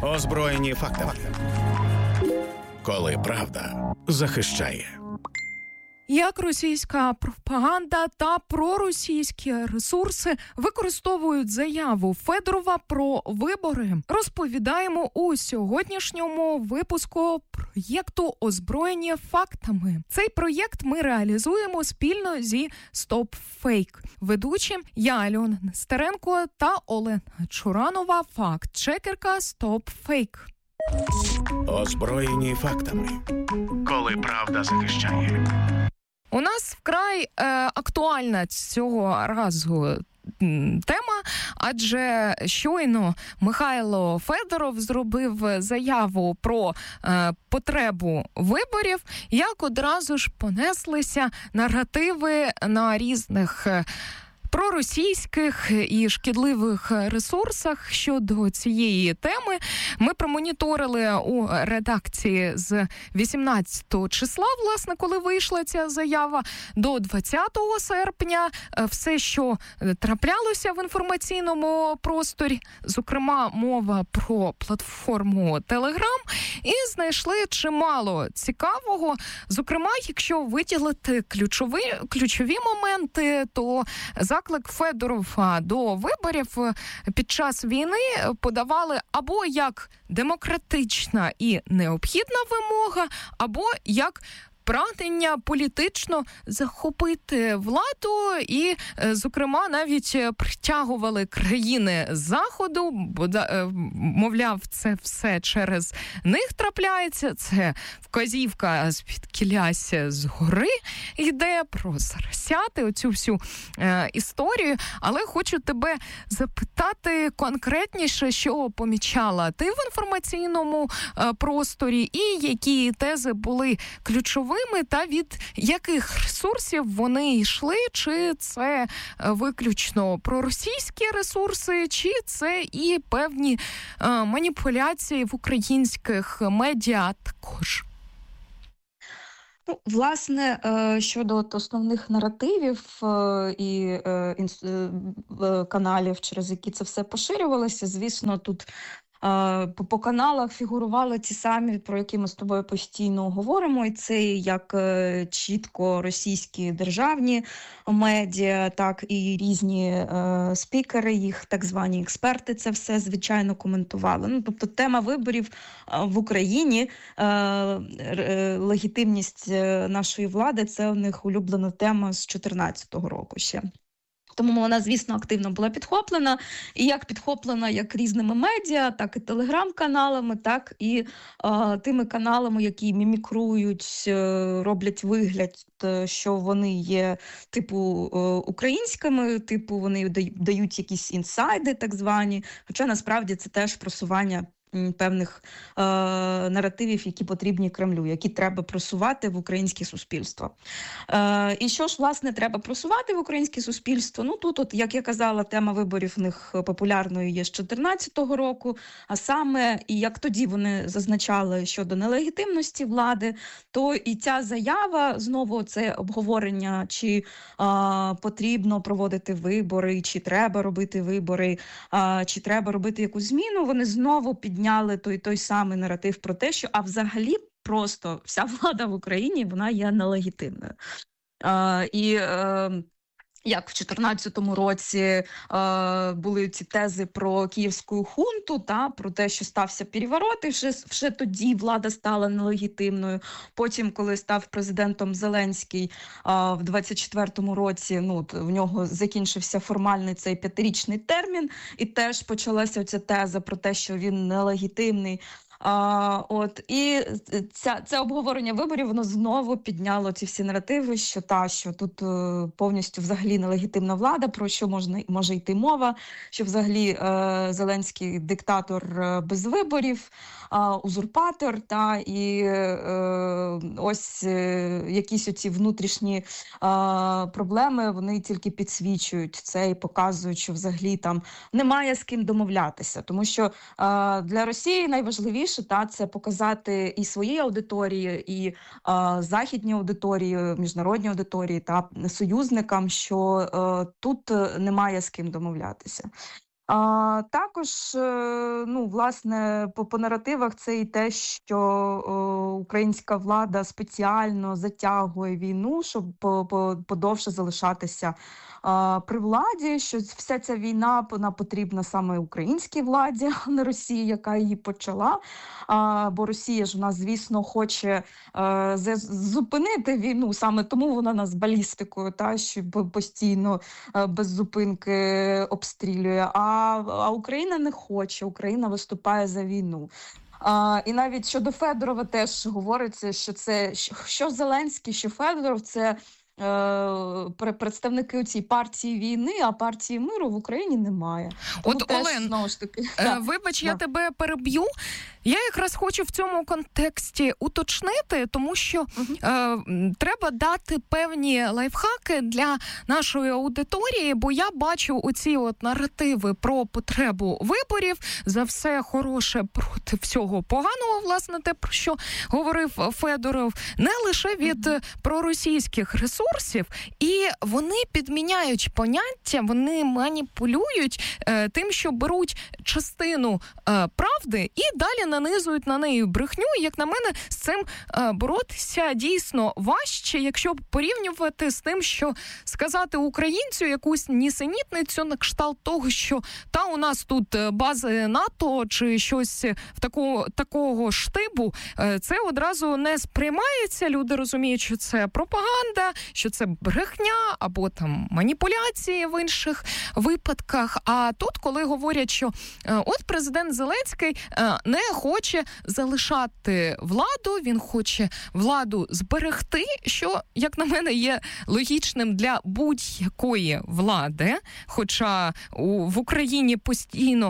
Озброєні фактами. Коли правда захищає. Як російська пропаганда та проросійські ресурси використовують заяву Федорова про вибори, розповідаємо у сьогоднішньому випуску проєкту «Озброєні фактами». Цей проєкт ми реалізуємо спільно зі Stop Fake. Ведучі я, Альона Нестеренко, та Олена Чуранова, факт-чекерка Stop Fake. Озброєні фактами. Коли правда захищає. У нас вкрай актуальна цього разу тема, адже щойно Михайло Федоров зробив заяву про потребу виборів, як одразу ж понеслися наративи на різних проросійських і шкідливих ресурсах щодо цієї теми. Ми промоніторили у редакції з 18 числа, власне, коли вийшла ця заява, до 20 серпня. Все, що траплялося в інформаційному просторі, зокрема, мова про платформу Telegram, і знайшли чимало цікавого. Зокрема, якщо виділити ключові моменти, то заклик Федорова до виборів під час війни подавали або як демократична і необхідна вимога, або як прагнення політично захопити владу і, зокрема, навіть притягували країни Заходу, бо, мовляв, це все через них трапляється, це вказівка з-під згори йде про заросяти оцю всю історію. Але хочу тебе запитати конкретніше, що помічала ти в інформаційному просторі і які тези були ключовими, та від яких ресурсів вони йшли, чи це виключно проросійські ресурси, чи це і певні маніпуляції в українських медіа також? Ну, власне, щодо основних наративів і каналів, через які це все поширювалося, звісно, тут по каналах фігурували ті самі, про які ми з тобою постійно говоримо, і це як чітко російські державні медіа, так і різні спікери, їх так звані експерти це все, звичайно, коментували. Ну, тобто тема виборів в Україні, легітимність нашої влади – це у них улюблена тема з 2014 року ще. Тому вона, звісно, активно була підхоплена. І як підхоплена як різними медіа, так і телеграм-каналами, так і тими каналами, які мімікрують, роблять вигляд, що вони є типу українськими, типу вони дають якісь інсайди так звані. Хоча насправді це теж просування певних наративів, які потрібні Кремлю, які треба просувати в українське суспільство. І що ж, власне, треба просувати в українське суспільство? Ну, тут, от, як я казала, тема виборів в них популярною є з 2014 року, а саме, і як тоді вони зазначали щодо нелегітимності влади, то і ця заява, знову це обговорення, чи потрібно проводити вибори, чи треба робити вибори, чи треба робити якусь зміну, вони знову підняли той самий наратив про те, що взагалі просто вся влада в Україні, вона є нелегітимною. Як в 2014 році були ці тези про київську хунту, про те, що стався переворот, і вже тоді влада стала нелегітимною. Потім, коли став президентом Зеленський в 2024 році, в нього закінчився формальний цей 5-річний термін, і теж почалася ця теза про те, що він нелегітимний. І це обговорення виборів, воно знову підняло ці всі наративи, що тут повністю взагалі нелегітимна влада, про що може йти мова, що взагалі Зеленський диктатор без виборів, узурпатор, і ось якісь оці внутрішні проблеми, вони тільки підсвічують це і показують, що взагалі там немає з ким домовлятися, тому що для Росії найважливіше це показати і своїй аудиторії, і західній аудиторії, міжнародній аудиторії та союзникам, що тут немає з ким домовлятися. Також, власне, по наративах це і те, що українська влада спеціально затягує війну, щоб подовше залишатися при владі, що вся ця війна, вона потрібна саме українській владі, а не Росії, яка її почала. Бо Росія ж у нас, звісно, хоче зупинити війну, саме тому вона нас балістикою, що постійно без зупинки обстрілює, а Україна не хоче, Україна виступає за війну. І навіть щодо Федорова теж говориться, що це що Зеленський, що Федоров – це представники цієї партії війни, а партії миру в Україні немає. От, Олен, знову ж таки, вибач, я тебе переб'ю. Я якраз хочу в цьому контексті уточнити, тому що треба дати певні лайфхаки для нашої аудиторії, бо я бачу оці наративи про потребу виборів, за все хороше проти всього поганого, власне, те, про що говорив Федоров, не лише від проросійських ресурсів, і вони підміняють поняття, вони маніпулюють тим, що беруть частину правди і далі нанизують на неї брехню. І, як на мене, з цим боротися дійсно важче, якщо порівнювати з тим, що сказати українцю якусь нісенітницю на кшталт того, що у нас тут бази НАТО чи щось такого штибу, це одразу не сприймається. Люди розуміють, що це пропаганда, що це брехня або там маніпуляції в інших випадках. А тут, коли говорять, що от президент Зеленський не хоче залишати владу, він хоче владу зберегти, що, як на мене, є логічним для будь-якої влади, хоча в Україні постійно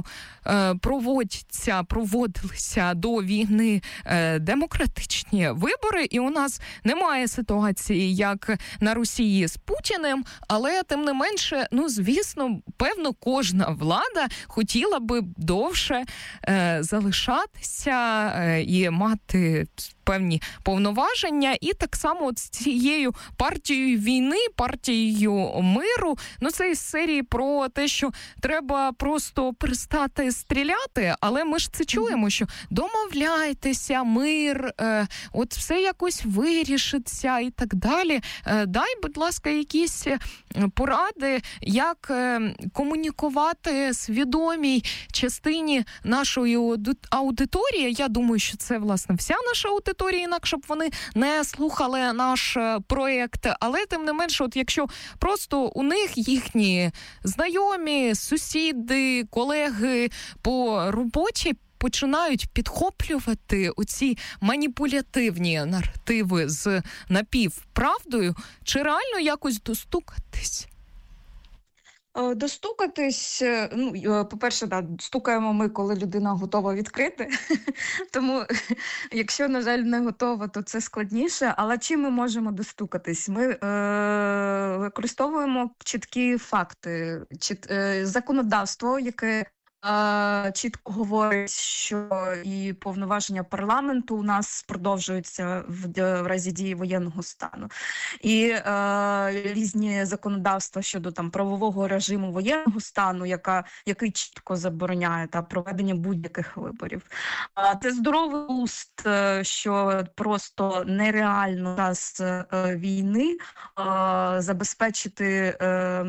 проводилися до війни демократичні вибори, і у нас немає ситуації, як на Росії з Путіним, але, тим не менше, звісно, певно, кожна влада хотіла би довше залишатися і мати певні повноваження, і так само з цією партією війни, партією миру, це із серії про те, що треба просто перестати стріляти, але ми ж це чуємо, що домовляйтеся, мир, от все якось вирішиться і так далі. Дай, будь ласка, якісь поради, як комунікувати свідомій частині нашої аудиторії. Я думаю, що це, власне, вся наша аудиторія, інакше б вони не слухали наш проєкт. Але, тим не менше, от якщо просто у них їхні знайомі, сусіди, колеги по роботі починають підхоплювати оці маніпулятивні наративи з напівправдою, чи реально якось достукатись? Достукатись, по-перше, стукаємо ми, коли людина готова відкрити, тому якщо, на жаль, не готова, то це складніше, але чим ми можемо достукатись? Ми використовуємо чіткі факти, законодавство, яке чітко говорить, що і повноваження парламенту у нас продовжуються в разі дії воєнного стану. І різні законодавства щодо правового режиму воєнного стану, який чітко забороняє проведення будь-яких виборів. Це здоровий глузд, що просто нереально час війни забезпечити,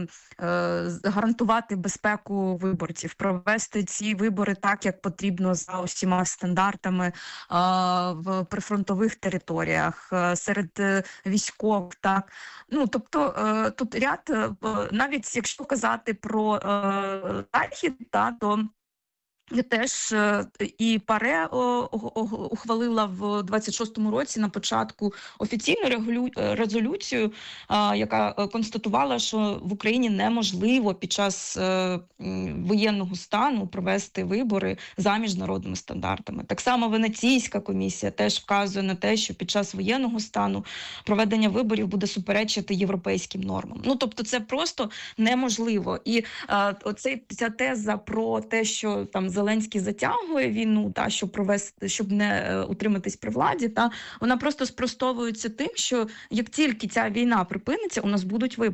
гарантувати безпеку виборців, провести ці вибори так, як потрібно за усіма стандартами в прифронтових територіях, серед військових. Так. Тобто тут ряд, навіть якщо казати про Захід, то теж і ПАРЕ ухвалила в 26-му році на початку офіційну резолюцію, яка констатувала, що в Україні неможливо під час воєнного стану провести вибори за міжнародними стандартами. Так само Венеційська комісія теж вказує на те, що під час воєнного стану проведення виборів буде суперечити європейським нормам. Тобто це просто неможливо. І ця теза про те, що Зеленський затягує війну, щоб не утриматись при владі, вона просто спростовується тим, що як тільки ця війна припиниться, у нас будуть вибори.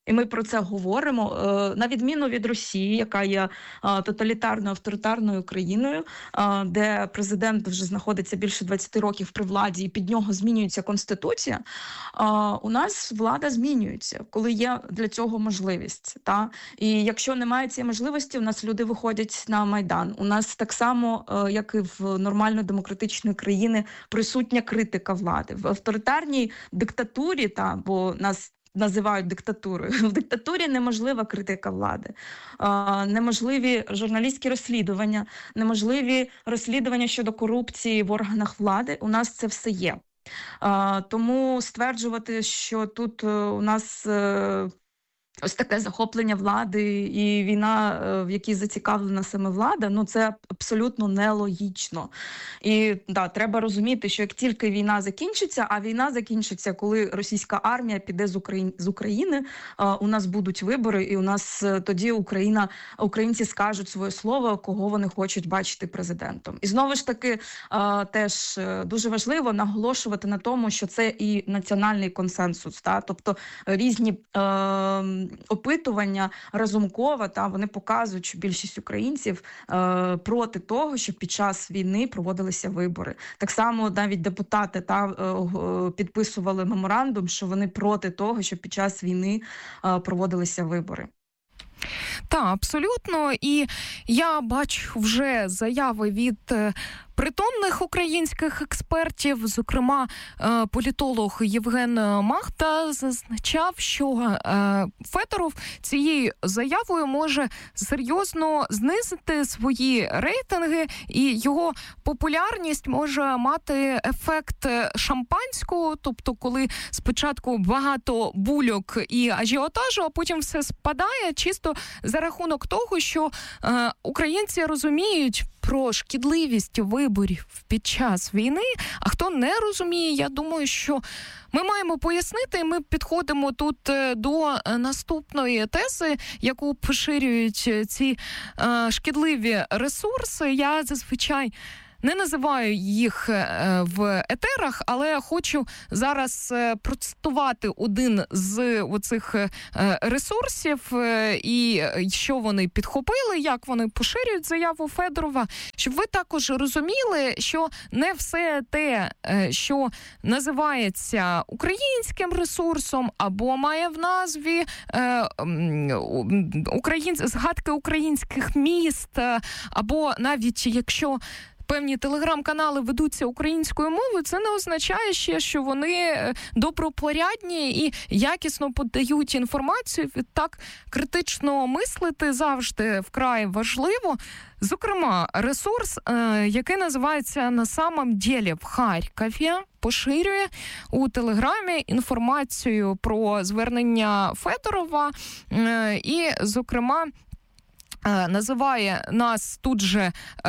І ми про це говоримо, на відміну від Росії, яка є тоталітарною, авторитарною країною, де президент вже знаходиться більше 20 років при владі, і під нього змінюється Конституція, у нас влада змінюється, коли є для цього можливість. Та? І якщо немає цієї можливості, у нас люди виходять на Майдан. У нас так само, як і в нормальної демократичної країни, присутня критика влади. В авторитарній диктатурі, бо нас називають диктатурою. В диктатурі неможлива критика влади, неможливі журналістські розслідування, неможливі розслідування щодо корупції в органах влади. У нас це все є. Тому стверджувати, що тут у нас ось таке захоплення влади і війна, в якій зацікавлена саме влада, це абсолютно нелогічно. І треба розуміти, що як тільки війна закінчиться, а війна закінчиться, коли російська армія піде з України, у нас будуть вибори, і у нас тоді українці скажуть своє слово, кого вони хочуть бачити президентом. І знову ж таки, теж дуже важливо наголошувати на тому, що це і національний консенсус, тобто різні опитування Разумкова, вони показують, що більшість українців проти того, щоб під час війни проводилися вибори. Так само навіть депутати підписували меморандум, що вони проти того, щоб під час війни проводилися вибори. Так, абсолютно. І я бачу вже заяви від притомних українських експертів, зокрема, політолог Євген Махта зазначав, що Федоров цією заявою може серйозно знизити свої рейтинги, і його популярність може мати ефект шампанського, тобто коли спочатку багато бульок і ажіотажу, а потім все спадає чисто за рахунок того, що українці розуміють про шкідливість виборів під час війни, а хто не розуміє, я думаю, що ми маємо пояснити, ми підходимо тут до наступної тези, яку поширюють ці шкідливі ресурси. Я зазвичай не називаю їх в етерах, але хочу зараз процитувати один з оцих ресурсів і що вони підхопили, як вони поширюють заяву Федорова, щоб ви також розуміли, що не все те, що називається українським ресурсом або має в назві згадки українських міст, або навіть якщо певні телеграм-канали ведуться українською мовою, це не означає ще, що вони добропорядні і якісно подають інформацію. Відтак, критично мислити завжди вкрай важливо. Зокрема, ресурс, який називається «На самом деле в Харкові», поширює у Телеграмі інформацію про звернення Федорова і, зокрема, називає нас тут же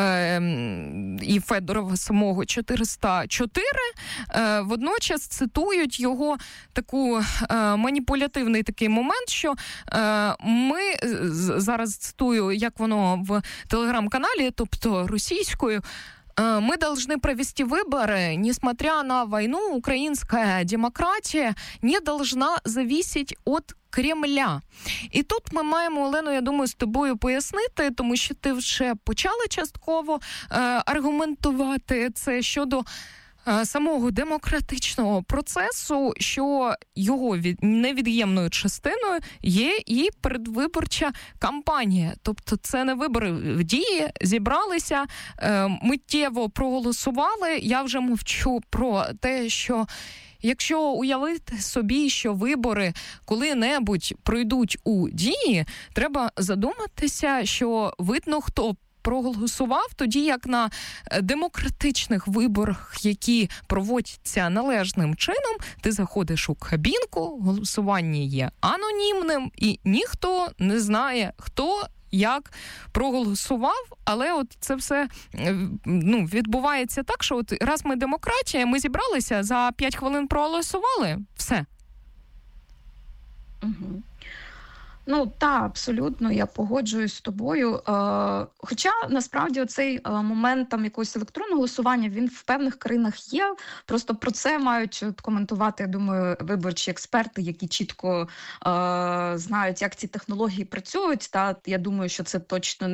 і Федорова самого 404, водночас цитують його таку маніпулятивний такий момент, що ми, зараз цитую, як воно в телеграм-каналі, тобто російською, мы должны провести выборы, несмотря на войну, украинская демократия не должна зависеть от Кремля. І тут ми маємо, Олено, я думаю, з тобою пояснити, тому що ти вже почала частково аргументувати це щодо самого демократичного процесу, що його невід'ємною частиною є і передвиборча кампанія. Тобто це не вибори в дії, зібралися, миттєво проголосували. Я вже мовчу про те, що якщо уявити собі, що вибори коли-небудь пройдуть у дії, треба задуматися, що видно, хто проголосував, тоді як на демократичних виборах, які проводяться належним чином, ти заходиш у кабінку, голосування є анонімним, і ніхто не знає, хто як проголосував, але от це все відбувається так, що от раз ми демократія, ми зібралися, за 5 хвилин проголосували, все. Угу. Ну, так, абсолютно, я погоджуюсь з тобою. Хоча, насправді, оцей момент там якогось електронного голосування, він в певних країнах є. Просто про це мають коментувати, я думаю, виборчі експерти, які чітко знають, як ці технології працюють. Та я думаю, що це точно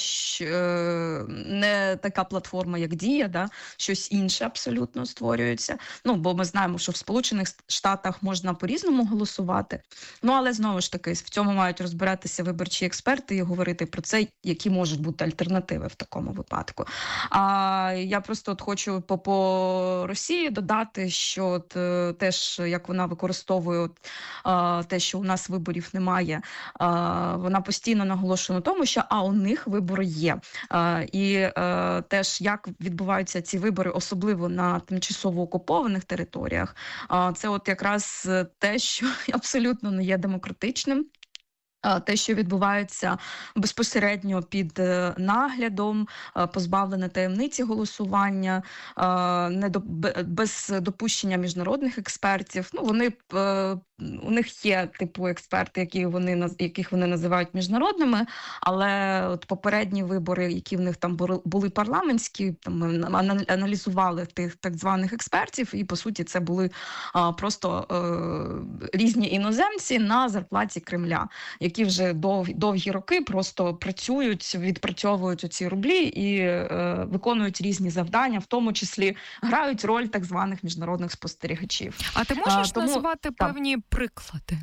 не така платформа, як Дія, да? Щось інше абсолютно створюється. Ну, бо ми знаємо, що в Сполучених Штатах можна по-різному голосувати. Ну, але знову ж таки, в цьому мають розбиратися виборчі експерти і говорити про це, які можуть бути альтернативи в такому випадку. Я просто хочу по Росії додати, що теж, як вона використовує те, що у нас виборів немає, вона постійно наголошує на тому, що у них вибори є. І теж, як відбуваються ці вибори, особливо на тимчасово окупованих територіях, це от якраз те, що абсолютно не є демократичним. Те, що відбувається безпосередньо під наглядом, позбавлене таємниці голосування, без допущення міжнародних експертів. Ну, у них є типу експерти, яких вони називають міжнародними, але от попередні вибори, які в них там були парламентські, там ми аналізували тих так званих експертів, і по суті це були просто різні іноземці на зарплаті Кремля, які вже довгі роки просто працюють, відпрацьовують оці рублі і виконують різні завдання, в тому числі грають роль так званих міжнародних спостерігачів. А ти можеш назвати певні приклади?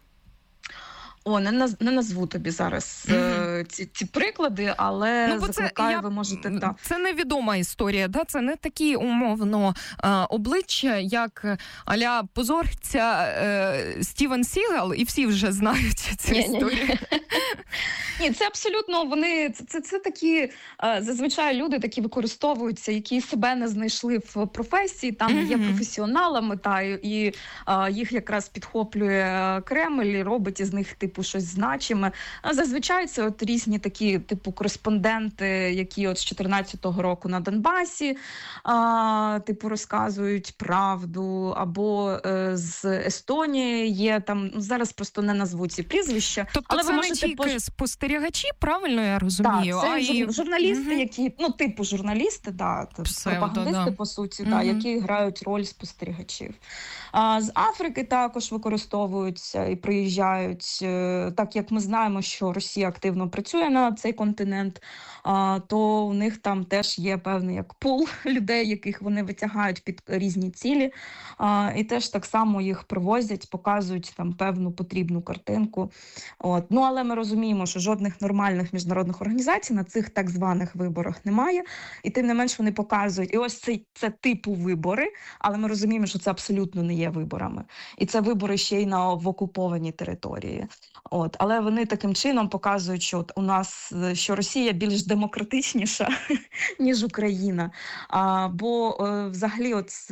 Не назву тобі зараз ці приклади, але закликаю, ви можете... Да. Це невідома історія, да? Це не такі, умовно, обличчя, як а-ля позорця Стівен Сігал, і всі вже знають цю історію. Ні, це абсолютно, це такі, зазвичай люди такі використовуються, які себе не знайшли в професії, там є професіоналами, і їх якраз підхоплює Кремль і робить із них, типу, щось значиме. Зазвичай це от різні такі, типу, кореспонденти, які от з 14-го року на Донбасі, типу, розказують правду, або з Естонії є там, зараз просто не назву ці прізвища. Тобто але це не тільки спостерігачі, правильно я розумію? Так, це журналісти, які, ну, типу журналісти, пропагандисти, по суті, які грають роль спостерігачів. З Африки також використовуються і приїжджають, так як ми знаємо, що Росія активно працює на цей континент, то у них там теж є певний як пул людей, яких вони витягають під різні цілі, і теж так само їх привозять, показують там певну потрібну картинку. Ну, але ми розуміємо, що жодних нормальних міжнародних організацій на цих так званих виборах немає, і тим не менш вони показують, і ось це типу вибори, але ми розуміємо, що це абсолютно не є виборами. І це вибори ще й в окупованій території. Але вони таким чином показують, що що Росія більш демократичніша, ніж Україна. Бо взагалі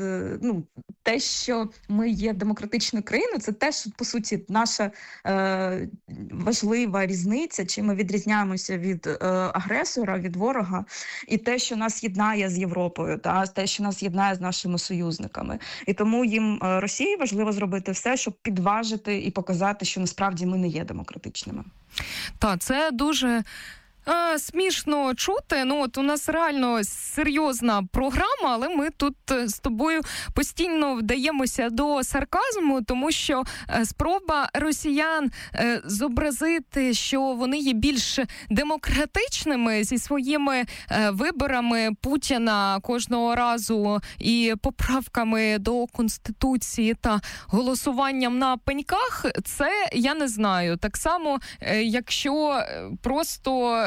те, що ми є демократичною країною, це теж, по суті, наша важлива різниця, чи ми відрізняємося від агресора, від ворога, і те, що нас єднає з Європою, те, що нас єднає з нашими союзниками. І тому їм, Росії, важливо зробити все, щоб підважити і показати, що насправді ми не є демократичними. Так, це дуже смішно чути. У нас реально серйозна програма, але ми тут з тобою постійно вдаємося до сарказму, тому що спроба росіян зобразити, що вони є більш демократичними зі своїми виборами Путіна кожного разу і поправками до Конституції та голосуванням на пеньках, це я не знаю. Так само, якщо просто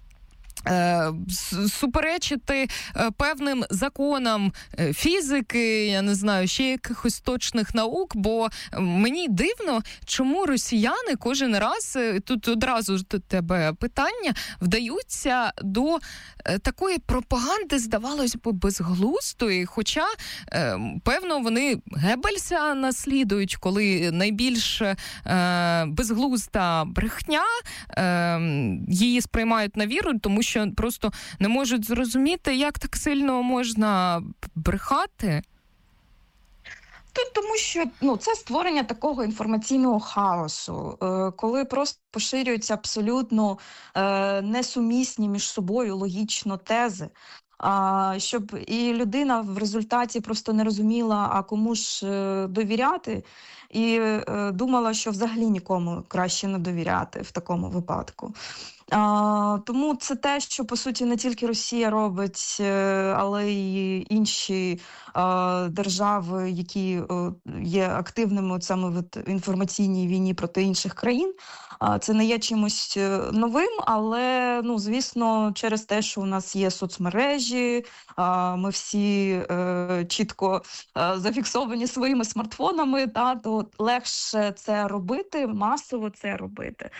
суперечити певним законам фізики, я не знаю, ще якихось точних наук, бо мені дивно, чому росіяни кожен раз, тут одразу ж до тебе питання, вдаються до такої пропаганди, здавалось би, безглуздої, хоча, певно, вони Геббельса наслідують, коли найбільш безглузда брехня, її сприймають на віру, тому що просто не можуть зрозуміти, як так сильно можна брехати. Тому що це створення такого інформаційного хаосу, коли просто поширюються абсолютно несумісні між собою логічно тези. Щоб і людина в результаті просто не розуміла, а кому ж довіряти, і думала, що взагалі нікому краще не довіряти в такому випадку. Тому це те, що, по суті, не тільки Росія робить, але й інші держави, які є активними саме в інформаційній війні проти інших країн. Це не є чимось новим, але, звісно, через те, що у нас є соцмережі, ми всі чітко зафіксовані своїми смартфонами, то легше це робити, масово це робити.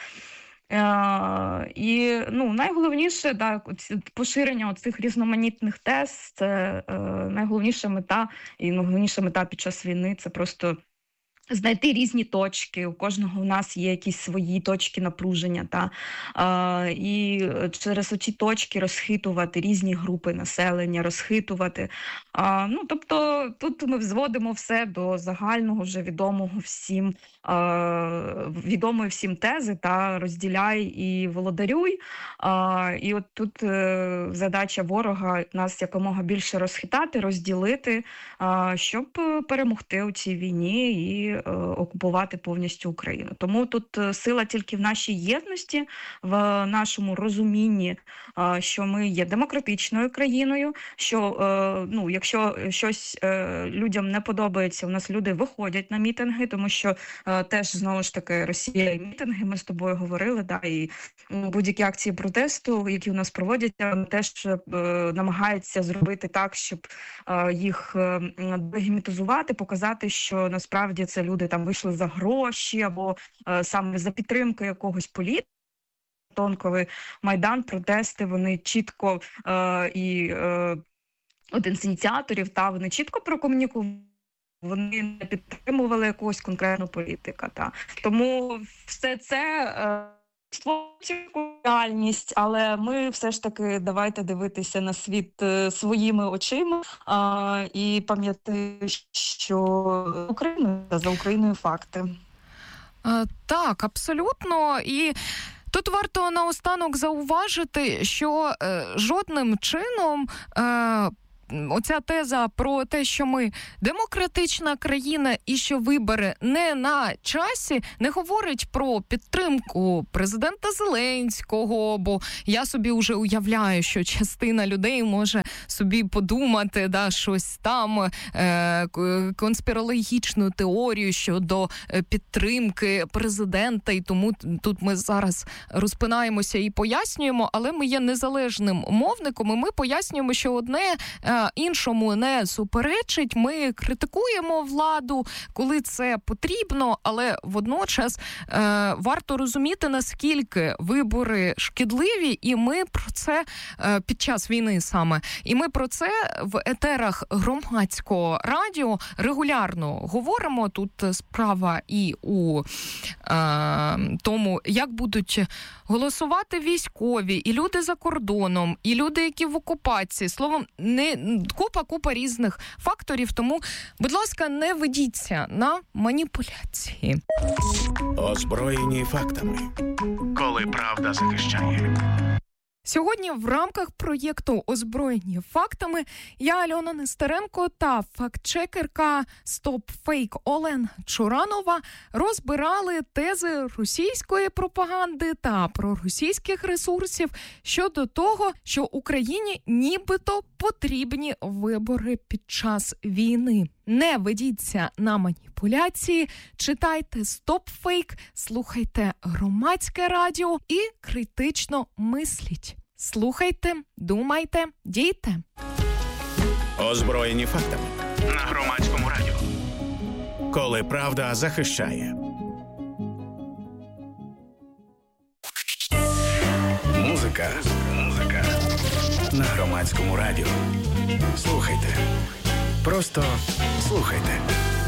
І найголовніше, поширення цих різноманітних тез, це найголовніша мета, і найголовніша мета під час війни – це просто знайти різні точки. У кожного у нас є якісь свої точки напруження, і через оці точки розхитувати різні групи населення, розхитувати. Тобто тут ми зводимо все до загального, вже відомої всім тези, розділяй і володарюй. І от тут задача ворога нас якомога більше розхитати, розділити, щоб перемогти у цій війні і окупувати повністю Україну. Тому тут сила тільки в нашій єдності, в нашому розумінні, що ми є демократичною країною, що якщо щось людям не подобається, у нас люди виходять на мітинги, тому що теж, знову ж таки, Росія і мітинги, ми з тобою говорили, і будь-які акції протесту, які у нас проводяться, теж намагаються зробити так, щоб їх легітимізувати, показати, що насправді це люди там вийшли за гроші або саме за підтримки якогось політика. Коли Майдан, протести, вони чітко один з ініціаторів, вони чітко прокомунікували, вони не підтримували якогось конкретного політика. Тому все це створює реальність, але ми все ж таки давайте дивитися на світ своїми очима і пам'ятати, що за Україною факти. Так, абсолютно. І тут варто наостанок зауважити, що жодним чином оця теза про те, що ми демократична країна і що вибори не на часі, не говорить про підтримку президента Зеленського, бо я собі вже уявляю, що частина людей може собі подумати, щось там, конспірологічну теорію щодо підтримки президента, і тому тут ми зараз розпинаємося і пояснюємо, але ми є незалежним мовником, і ми пояснюємо, що одне іншому не суперечить. Ми критикуємо владу, коли це потрібно, але водночас варто розуміти, наскільки вибори шкідливі, і ми про це під час війни саме. І ми про це в етерах громадського радіо регулярно говоримо. Тут справа і у тому, як будуть голосувати військові, і люди за кордоном, і люди, які в окупації. Словом, купа різних факторів, тому, будь ласка, не ведіться на маніпуляції. Озброєні фактами. Коли правда захищає. Сьогодні в рамках проєкту «Озброєні фактами» я, Альона Нестеренко, та фактчекерка «Стоп Фейк» Олена Чуранова розбирали тези російської пропаганди та проросійських ресурсів щодо того, що Україні нібито потрібні вибори під час війни. Не ведіться на маніпуляції, читайте «Стоп Фейк», слухайте громадське радіо і критично мисліть. Слухайте, думайте, дійте. Озброєні фактами. На громадському радіо. Коли правда захищає. Музика. На громадському радіо. Слухайте. Просто слухайте.